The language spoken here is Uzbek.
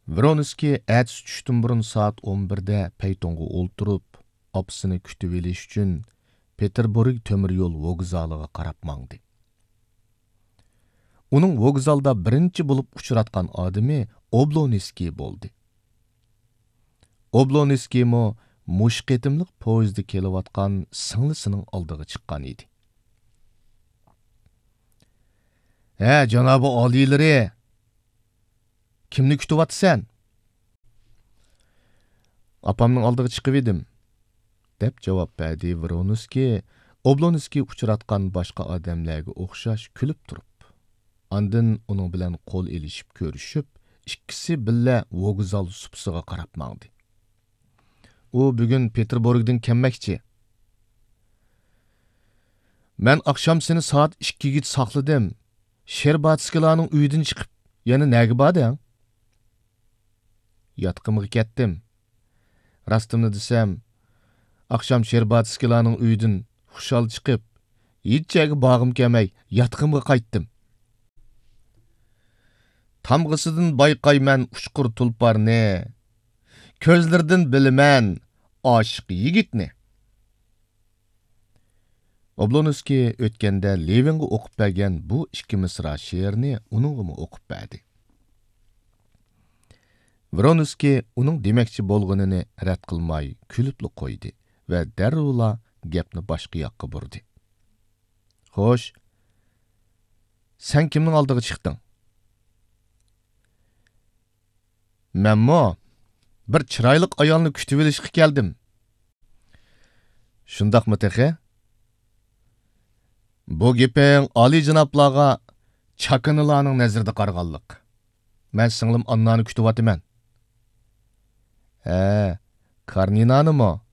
Vronskiy әтіс түштін бұрын saat 11-də paytonga o'ltirib, opasini kutib elish uchun Peterburg temir yo'l vokzaliga qarab mangdi. Uning vokzalda birinchi bo'lib uchratgan odami Oblonskiy bo'ldi. Oblonskiy mo mush qitimliq poyezdda kelayotgan singlisining oldiga chiqqan edi. Janobi oliylari, kimni kutyapsan? Apamning oldiga chiqib edim, deb javob berdi Vronskiy, Oblonskiy uchratgan boshqa odamlarga o'xshash kulib turib. Andin uning bilan qo'l elishib ko'rishib, ikkisi billa vokzal supsiga qarab mangdi. U bugun Peterburgdan kelmoqchi. Men akşam seni saat 2'ga saqladim. Sherbatskilarning uyidan chiqib, yana nega bording? Yatqimga ketdim. Rastımni desam, akşam Sherbatskilarning uyidan xushal chiqib, hech joyga borg'im kelmay, yatqimga qaytdim. Tamg'isidan bayqayman ushqur tulparni, ko'zlaridan bilaman oshiq yigitni. Oblonskiy o'tganda Levinga o'qib bergan bu ikki misra she'rni uningga o'qib berdi. Vronskiy uning demoqchi bo'lganini rad qilmay kulib qo'ydi va darruvla gapni boshqa yoqqa burdi. Xo'sh, sen kimning oldiga chiqding? Menmo bir chiroyli ayolni kutib olishga keldim. Shundaqmi texe? Bu geping oliy janoblarga chakinilarning nazarida qarag'anliq. Men singlim Annani kutyapman. Karninanimi?